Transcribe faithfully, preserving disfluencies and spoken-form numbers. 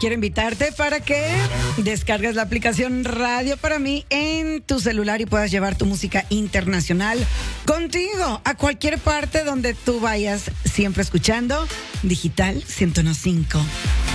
quiero invitarte para que descargues la aplicación Radio para mí en tu celular y puedas llevar tu música internacional contigo a cualquier parte donde tú vayas, siempre escuchando Digital ciento uno punto cinco.